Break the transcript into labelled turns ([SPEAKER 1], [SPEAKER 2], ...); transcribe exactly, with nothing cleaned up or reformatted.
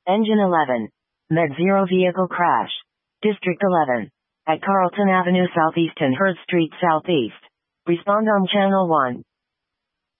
[SPEAKER 1] Engine eleven. Med Zero vehicle crash. District eleven. At Carlton Avenue Southeast and Hurd Street Southeast. Respond on Channel one.